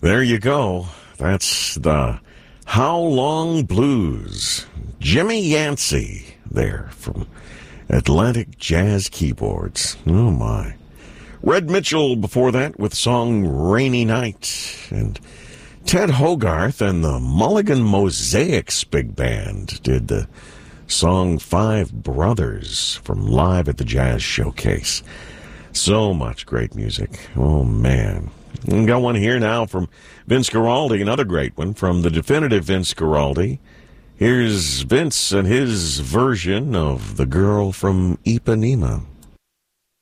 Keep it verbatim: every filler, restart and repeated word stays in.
There you go. That's the How Long Blues. Jimmy Yancey there from Atlantic Jazz Keyboards. Oh, my. Red Mitchell before that with song Rainy Night. And Ted Hogarth and the Mulligan Mosaics Big Band did the song Five Brothers from Live at the Jazz Showcase. So much great music. Oh, man. And got one here now from Vince Guaraldi, another great one from the definitive Vince Guaraldi. Here's Vince and his version of The Girl from Ipanema.